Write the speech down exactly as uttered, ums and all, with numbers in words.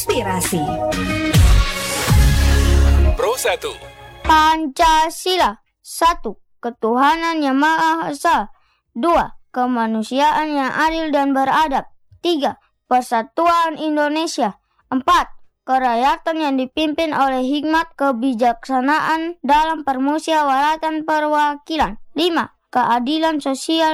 Inspirasi. Pro satu. Pancasila. Satu. Ketuhanan yang Maha Esa. Dua. Kemanusiaan yang adil dan beradab. Tiga. Persatuan Indonesia. Empat. Kerakyatan yang dipimpin oleh hikmat kebijaksanaan dalam permusyawaratan perwakilan. Lima. Keadilan sosial